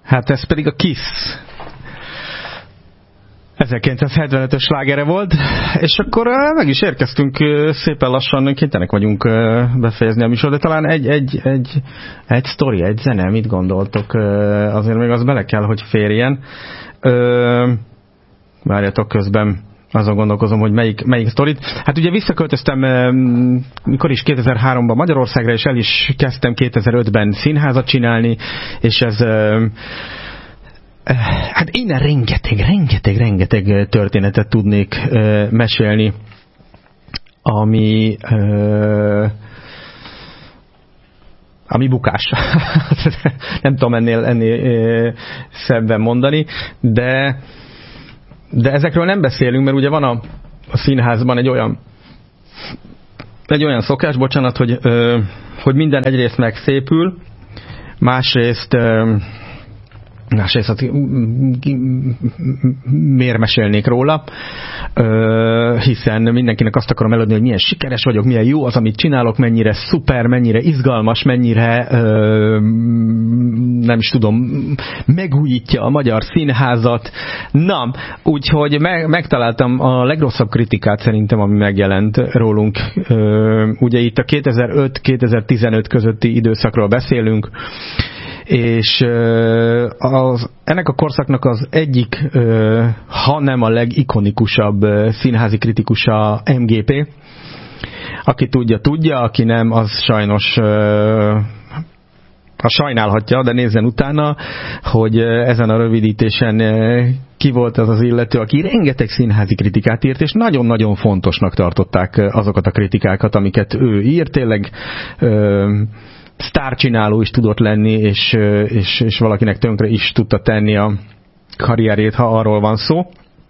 Hát ez pedig a Kiss. 1975-ös slágere volt, és akkor meg is érkeztünk szépen lassan, kénytelenek vagyunk befejezni a műsor, de talán egy sztori, egy zene, mit gondoltok? Azért még az bele kell, hogy férjen. Várjatok, közben azon gondolkozom, hogy melyik sztorit. Hát ugye visszaköltöztem, mikor is 2003-ban Magyarországra, és el is kezdtem 2005-ben színházat csinálni, és ez... Hát innen rengeteg történetet tudnék mesélni, ami bukás. Nem tudom ennél szebben mondani, de ezekről nem beszélünk, mert ugye van a színházban egy olyan szokás, bocsánat, hogy minden egyrészt megszépül, másrészt miért mesélnék róla, hiszen mindenkinek azt akarom eladni, hogy milyen sikeres vagyok, milyen jó az, amit csinálok, mennyire szuper, mennyire izgalmas, mennyire nem is tudom, megújítja a magyar színházat. Na, úgyhogy megtaláltam a legrosszabb kritikát szerintem, ami megjelent rólunk. Ugye itt a 2005-2015 közötti időszakról beszélünk, és ennek a korszaknak az egyik, ha nem a legikonikusabb színházi kritikusa MGP. Aki tudja, aki nem, az sajnos sajnálhatja, de nézzen utána, hogy ezen a rövidítésen ki volt az illető, aki rengeteg színházi kritikát írt, és nagyon-nagyon fontosnak tartották azokat a kritikákat, amiket ő írt. Tényleg sztárcsináló is tudott lenni, és valakinek tönkre is tudta tenni a karrierjét, ha arról van szó.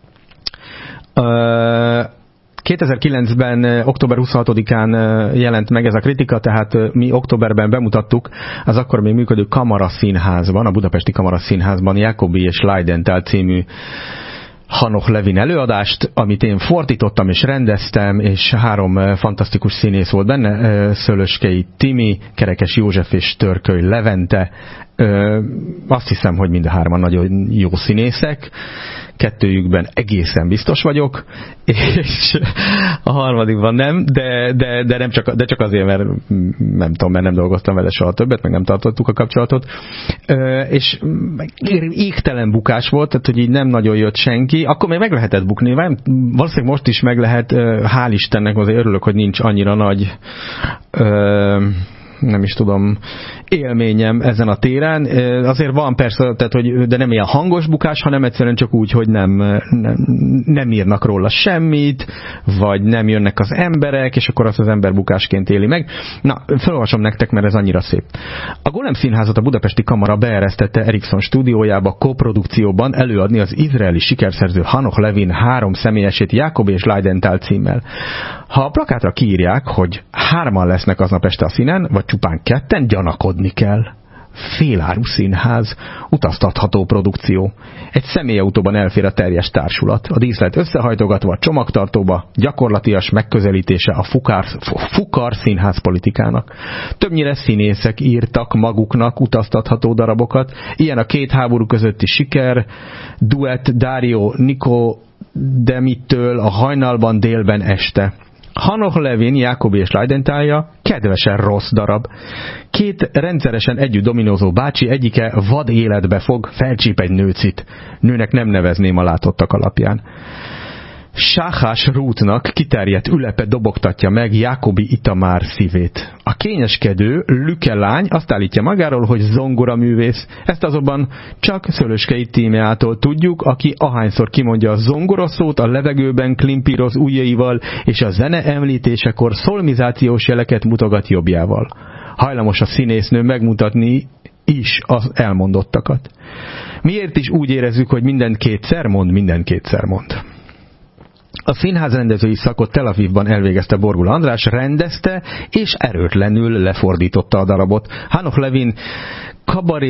2009-ben, október 26-án jelent meg ez a kritika, tehát mi októberben bemutattuk az akkor még működő Kamaraszínházban, a Budapesti Kamaraszínházban Jacobi és Leidenthal című Hanoch Levin előadást, amit én fordítottam és rendeztem, és 3 fantasztikus színész volt benne, Szölöskei Timi, Kerekes József és Törköly Levente. Azt hiszem, hogy mind a 3 nagyon jó színészek, 2-jükben egészen biztos vagyok, és a 3. nem, de csak azért, mert nem tudom, mert nem dolgoztam vele soha többet, meg nem tartottuk a kapcsolatot, és égtelen bukás volt, tehát hogy így nem nagyon jött senki, akkor még meg lehetett bukni, valószínűleg most is meg lehet, hál' Istennek, azért örülök, hogy nincs annyira nagy nem is tudom, élményem ezen a téren. Azért van persze, tehát, hogy, de nem ilyen hangos bukás, hanem egyszerűen csak úgy, hogy nem írnak róla semmit, vagy nem jönnek az emberek, és akkor azt az ember bukásként éli meg. Na, felolvasom nektek, mert ez annyira szép. A Golem Színházat a Budapesti Kamara beeresztette Ericsson stúdiójába koprodukcióban előadni az izraeli sikerszerző Hanoch Levin 3 személyesét Jacobi és Leidenthal címmel. Ha a plakátra kiírják, hogy 3-an lesznek aznap este a színen, vagy csupán 2, gyanakodni kell. Féláru színház, utaztatható produkció. Egy személyautóban elfér a teljes társulat. A díszlet összehajtogatva a csomagtartóba, gyakorlatias megközelítése a fukar színház politikának. Többnyire színészek írtak maguknak utaztatható darabokat. Ilyen a 2 háború közötti siker, duett Dario Nicodemittől a Hajnalban délben este. Hanoch Levin, Jacobi és Leidenthalja kedvesen rossz darab. 2 rendszeresen együtt dominózó bácsi egyike vad életbe fog, felcsíp egy nőcit. Nőnek nem nevezném a látottak alapján. Sáhás Rútnak kiterjedt ülepe dobogtatja meg Jacobi Itamár szívét. A kényeskedő Lüke lány azt állítja magáról, hogy zongoraművész. Ezt azonban csak Szölöskei Tímeától tudjuk, aki ahányszor kimondja a zongora szót, a levegőben klimpíroz ujjaival, és a zene említésekor szolmizációs jeleket mutogat jobbjával. Hajlamos a színésznő megmutatni is az elmondottakat. Miért is úgy érezzük, hogy minden kétszer mond? A színház rendezői szakot Tel Avivban elvégezte Borgul András, rendezte és erőtlenül lefordította a darabot. Hanoch Levin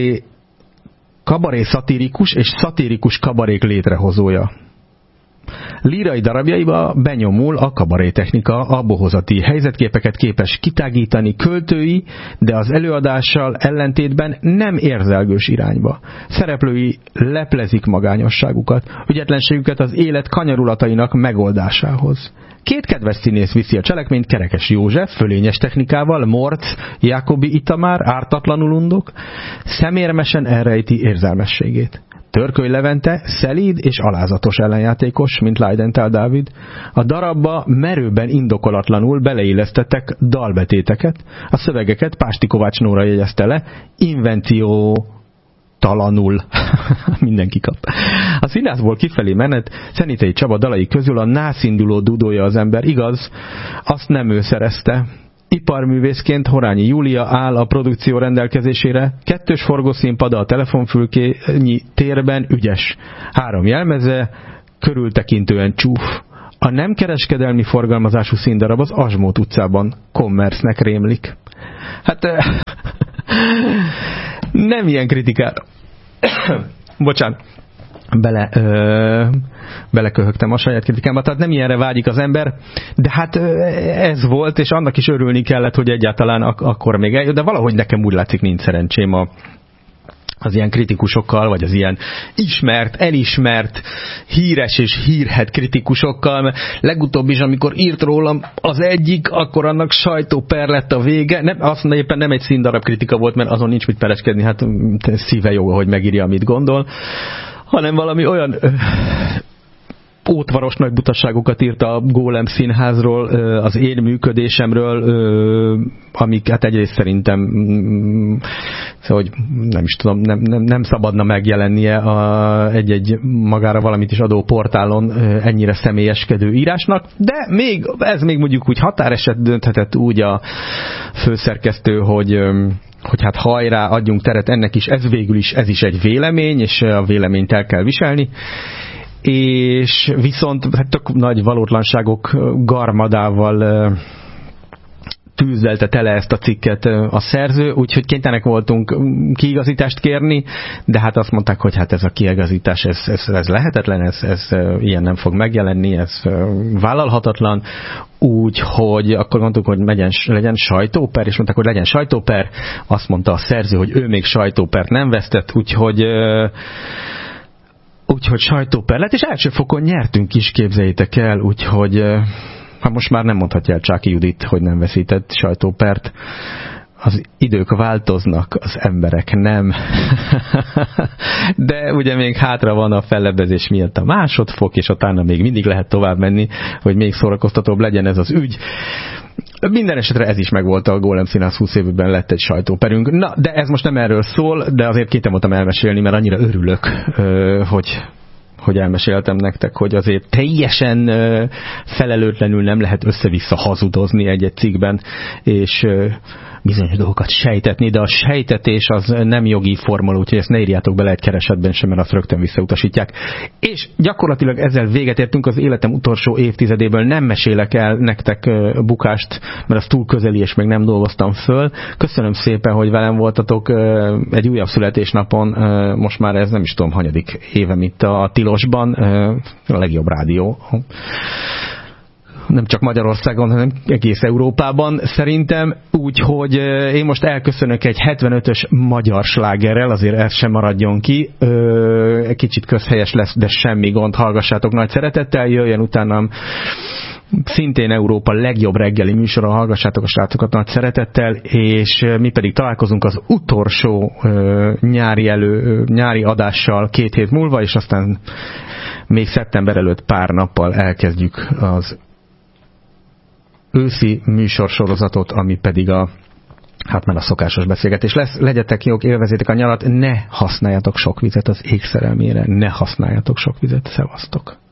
kabaré szatirikus és szatirikus kabarék létrehozója. Lírai darabjaiba benyomul a kabarétechnika, a bohozati helyzetképeket képes kitágítani költői, de az előadással ellentétben nem érzelgős irányba. Szereplői leplezik magányosságukat, ügyetlenségüket az élet kanyarulatainak megoldásához. Két kedves színész viszi a cselekményt, Kerekes József, fölényes technikával, Morc, Jákobi Itamár, ártatlanul undok, szemérmesen elrejti érzelmességét. Törköly Levente szelíd és alázatos ellenjátékos, mint Leidenthal Dávid. A darabba merőben indokolatlanul beleillesztettek dalbetéteket, a szövegeket Pásty Kovács Nóra jegyezte le, invenció talanul. Mindenki kap. A színászból kifelé menet Szenitei Csaba dalai közül a nászinduló dudója az ember, igaz, azt nem ő szerezte. Iparművészként Horányi Júlia áll a produkció rendelkezésére, 2 forgószínpad a telefonfülkényi térben ügyes, 3 jelmeze, körültekintően csúf. A nem kereskedelmi forgalmazású színdarab az Asmót utcában kommersznek rémlik. Hát nem ilyen kritikára. Bocsánat. Beleköhögtem a saját kritikámba, tehát nem ilyenre vágyik az ember, de hát ez volt, és annak is örülni kellett, hogy egyáltalán akkor még eljött, de valahogy nekem úgy látszik nincs szerencsém az ilyen kritikusokkal, vagy az ilyen ismert, elismert, híres és hírhedt kritikusokkal, mert legutóbb is, amikor írt rólam az egyik, akkor annak sajtóper lett a vége. Nem, azt mondja, éppen nem egy színdarab kritika volt, mert azon nincs mit pereskedni, hát szíve joga, hogy megírja, amit gondol, hanem valami olyan ótvaros nagy butaságokat írt a Gólem Színházról, az én működésemről, amik hát egyrészt szerintem szóval, hogy nem is tudom, nem szabadna megjelennie egy magára valamit is adó portálon ennyire személyeskedő írásnak, de ez még mondjuk úgy határeset dönthetett úgy a főszerkesztő, hogy hát hajrá, adjunk teret ennek is, ez is egy vélemény, és a véleményt el kell viselni. És viszont hát tök nagy valótlanságok garmadával tűzdelte tele ezt a cikket a szerző, úgyhogy kénytelenek voltunk kiigazítást kérni, de hát azt mondták, hogy hát ez a kiigazítás, ez lehetetlen, ez ilyen nem fog megjelenni, ez vállalhatatlan, úgyhogy akkor mondtuk, hogy legyen sajtóper, és mondták, hogy legyen sajtóper, azt mondta a szerző, hogy ő még sajtópert nem vesztett, úgyhogy sajtóper lett, és első fokon nyertünk is, képzeljétek el, úgyhogy hát most már nem mondhatja el Csáky Judit, hogy nem veszített sajtópert. Az idők változnak, az emberek nem. De ugye még hátra van a fellebbezés miatt a másodfok, és utána még mindig lehet tovább menni, hogy még szórakoztatóbb legyen ez az ügy. Minden esetre ez is megvolt, a Gólem Színház 20 évben lett egy sajtóperünk. Na, de ez most nem erről szól, de azért kétem voltam elmesélni, mert annyira örülök, hogy elmeséltem nektek, hogy azért teljesen felelőtlenül nem lehet össze-vissza hazudozni egy-egy cikkben, és bizonyos dolgokat sejtetni, de a sejtetés az nem jogi formula, úgyhogy ezt ne írjátok bele egy keresetben sem, mert azt rögtön visszautasítják. És gyakorlatilag ezzel véget értünk, az életem utolsó évtizedéből nem mesélek el nektek bukást, mert az túl közeli, és még nem dolgoztam föl. Köszönöm szépen, hogy velem voltatok egy újabb születésnapon, most már ez nem is tudom, hanyadik évem itt a Tilosban, a legjobb rádió. Nem csak Magyarországon, hanem egész Európában szerintem, úgyhogy én most elköszönök egy 75-ös magyar slágerrel, azért ez sem maradjon ki, egy kicsit közhelyes lesz, de semmi gond, hallgassátok nagy szeretettel, jöjjön utánam szintén Európa legjobb reggeli műsora, hallgassátok a srácokat nagy szeretettel, és mi pedig találkozunk az utolsó nyári adással 2 hét múlva, és aztán még szeptember előtt pár nappal elkezdjük az őszi műsorsorozatot, ami pedig hát már a szokásos beszélgetés lesz. Legyetek jók, élvezétek a nyarat, ne használjatok sok vizet az ég szerelmére, ne használjatok sok vizet, szevasztok!